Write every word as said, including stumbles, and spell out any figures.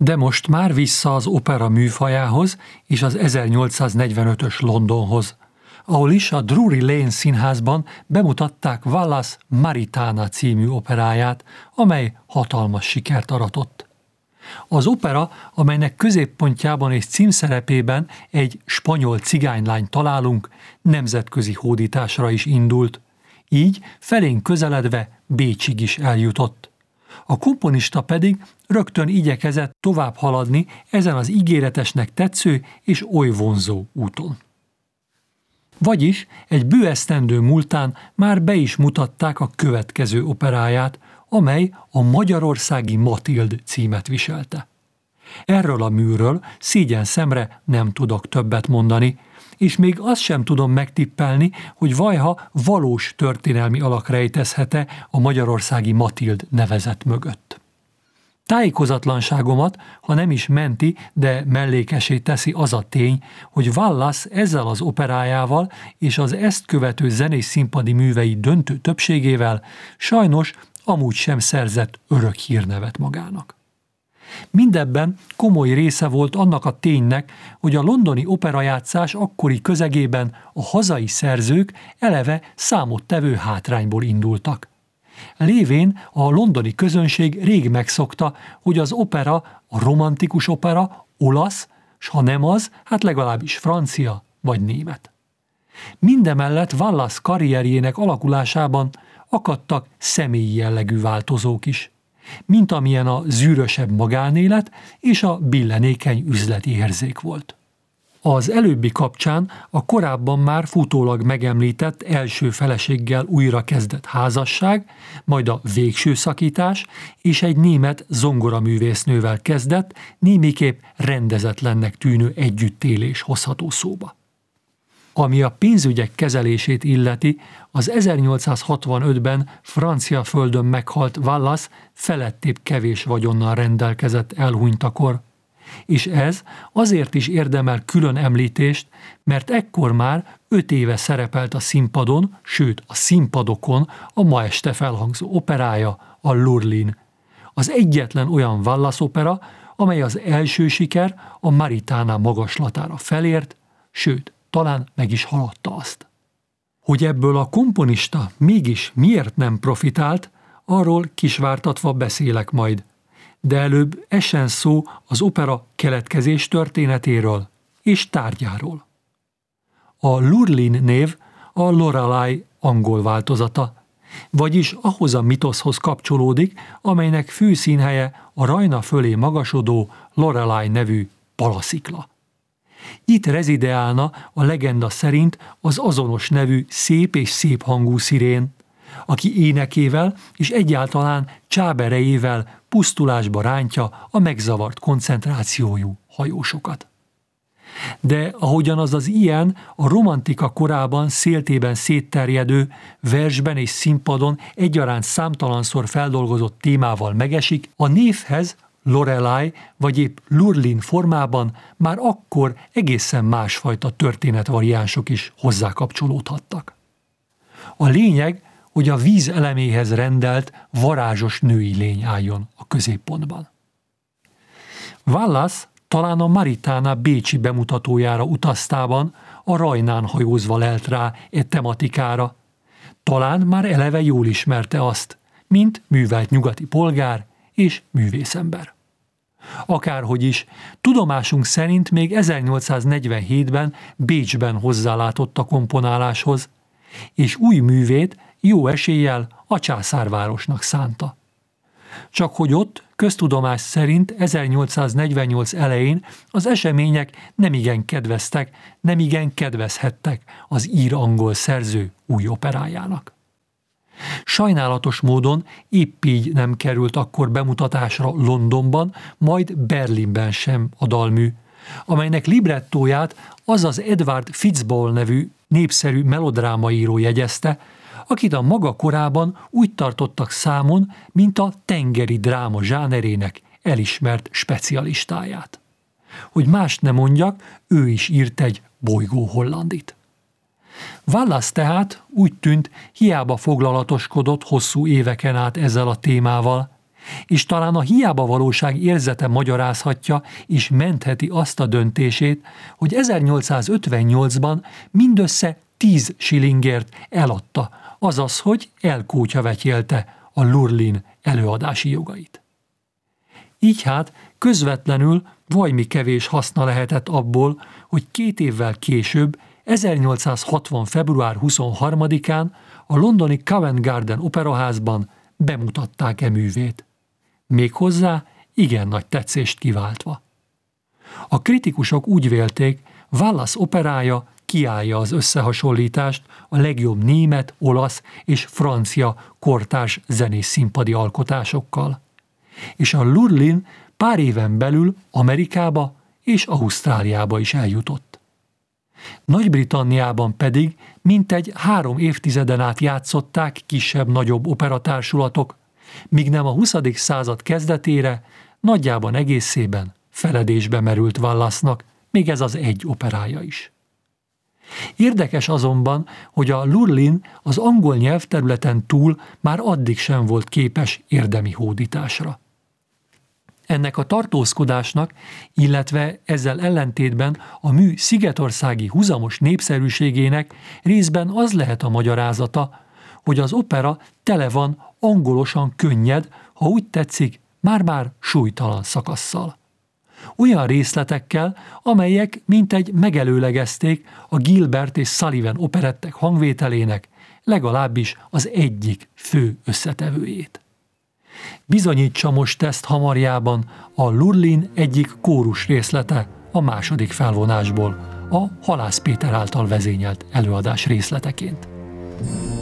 De most már vissza az opera műfajához és az ezernyolcszáznegyvenötös Londonhoz, ahol is a Drury Lane színházban bemutatták Wallace Maritana című operáját, amely hatalmas sikert aratott. Az opera, amelynek középpontjában és címszerepében egy spanyol cigánylány találunk, nemzetközi hódításra is indult, így felénk közeledve Bécsig is eljutott. A komponista pedig rögtön igyekezett tovább haladni ezen az ígéretesnek tetsző és oly vonzó úton. Vagyis egy bő esztendő múltán már be is mutatták a következő operáját, amely a Magyarországi Matild címet viselte. Erről a műről szégyen szemre nem tudok többet mondani, és még azt sem tudom megtippelni, hogy vajha valós történelmi alak rejtezhet-e a Magyarországi Matild nevezet mögött. Tájékozatlanságomat, ha nem is menti, de mellékessé teszi az a tény, hogy Wallace ezzel az operájával és az ezt követő zenés színpadi művei döntő többségével sajnos amúgy sem szerzett örök hírnevet magának. Mindebben komoly része volt annak a ténynek, hogy a londoni operajátszás akkori közegében a hazai szerzők eleve számottevő hátrányból indultak. Lévén a londoni közönség rég megszokta, hogy az opera, a romantikus opera olasz, s ha nem az, hát legalábbis francia vagy német. Mindemellett Wallace karrierjének alakulásában akadtak személyi jellegű változók is, mint amilyen a zűrösebb magánélet és a billenékeny üzleti érzék volt. Az előbbi kapcsán a korábban már futólag megemlített első feleséggel újra kezdett házasság, majd a végső szakítás és egy német zongoraművésznővel kezdett, némiképp rendezetlennek tűnő együttélés hozható szóba. Ami a pénzügyek kezelését illeti, az ezernyolcszázhatvanötben francia földön meghalt Wallace felettébb kevés vagyonnal rendelkezett elhunytakor, és ez azért is érdemel külön említést, mert ekkor már öt éve szerepelt a színpadon, sőt a színpadokon a ma este felhangzó operája, a Lurline, az egyetlen olyan Wallace opera, amely az első siker a Maritana magaslatára felért, sőt, talán meg is haladta azt. Hogy ebből a komponista mégis miért nem profitált, arról kisvártatva beszélek majd, de előbb essen szó az opera keletkezés történetéről és tárgyáról. A Lurline név a Lorelei angol változata, vagyis ahhoz a mitoszhoz kapcsolódik, amelynek főszínhelye a Rajna fölé magasodó Lorelei nevű palaszikla. Itt rezideálna a legenda szerint az azonos nevű szép és szép hangú szirén, aki énekével és egyáltalán csáberejével pusztulásba rántja a megzavart koncentrációjú hajósokat. De ahogyan az az ilyen a romantika korában széltében szétterjedő, versben és színpadon egyaránt számtalanszor feldolgozott témával megesik, a névhez Lorelei vagy épp Lurline formában már akkor egészen másfajta történetvariánsok is hozzákapcsolódhattak. A lényeg, hogy a víz eleméhez rendelt, varázsos női lény álljon a középpontban. Wallace talán a Maritana bécsi bemutatójára utaztában a Rajnán hajózva lelt rá egy tematikára, talán már eleve jól ismerte azt, mint művelt nyugati polgár és művészember. Akárhogy is, tudomásunk szerint még ezernyolcszáznegyvenhétben Bécsben hozzálátott a komponáláshoz, és új művét jó eséllyel a császárvárosnak szánta. Csak hogy ott, köztudomás szerint ezernyolcszáznegyvennyolc elején az események nemigen kedveztek, nemigen kedvezhettek az ír-angol szerző új operájának. Sajnálatos módon épp így nem került akkor bemutatásra Londonban, majd Berlinben sem a dalmű, amelynek librettóját az az Edward Fitzball nevű népszerű melodrámaíró jegyezte, akit a maga korában úgy tartottak számon, mint a tengeri dráma zsánerének elismert specialistáját. Hogy mást ne mondjak, ő is írt egy Bolygó Hollandit. Wallace tehát úgy tűnt, hiába foglalatoskodott hosszú éveken át ezzel a témával, És talán a hiába valóság érzete magyarázhatja és mentheti azt a döntését, hogy ezernyolcszázötvennyolcban mindössze tíz shillingért eladta, azaz, hogy elkótyavetyelte a Lurlin előadási jogait. Így hát közvetlenül vajmi kevés haszna lehetett abból, hogy két évvel később, ezernyolcszázhatvan. február huszonharmadikán a londoni Covent Garden operaházban bemutatták-e művét. Méghozzá igen nagy tetszést kiváltva. A kritikusok úgy vélték, Wallace operája kiállja az összehasonlítást a legjobb német, olasz és francia kortárs zenés színpadi alkotásokkal. És a Lurlin pár éven belül Amerikába és Ausztráliába is eljutott. Nagy-Britanniában pedig mintegy három évtizeden át játszották kisebb-nagyobb operatársulatok, míg nem a huszadik század kezdetére nagyjában egészében feledésbe merült Wallace-nak, még ez az egy operája is. Érdekes azonban, hogy a Lurlin az angol nyelvterületen túl már addig sem volt képes érdemi hódításra. Ennek a tartózkodásnak, illetve ezzel ellentétben a mű szigetországi huzamos népszerűségének részben az lehet a magyarázata, hogy az opera tele van angolosan könnyed, ha úgy tetszik, már-már súlytalan szakasszal. Olyan részletekkel, amelyek mintegy megelőlegezték a Gilbert és Sullivan operettek hangvételének legalábbis az egyik fő összetevőjét. Bizonyítsa most ezt hamarjában a Lurlin egyik kórus részlete a második felvonásból, a Halász Péter által vezényelt előadás részleteként.